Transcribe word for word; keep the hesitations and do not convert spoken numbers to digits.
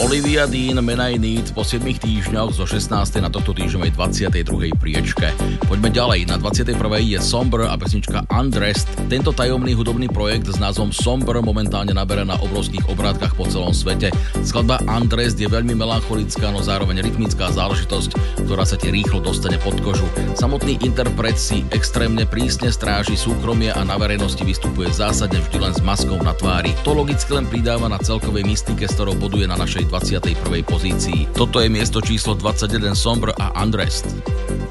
Olivia Dean, Man I Need po siedmich týždňoch zo šestnástej na tohto týždňovej dvadsiatej druhej priečke. Poďme ďalej, na dvadsiatej prvej je Somber a pesnička Undressed. Tento tajomný hudobný projekt s názvom Somber momentálne naberá na obrovských obrátkach po celom svete. Skladba Undressed je veľmi melancholická, no zároveň rytmická záležitosť, ktorá sa ti rýchlo dostane pod kožu. Samotný interpret si extrémne prísne stráži súkromie a na verejnosti vystupuje zásadne vždy len s maskou na tvári. To logicky len pridáva na celkovej mystike, s ktorou boduje na našej dvadsiatej prvej pozícii. Toto je miesto číslo dvadsaťjeden Somber a Undressed.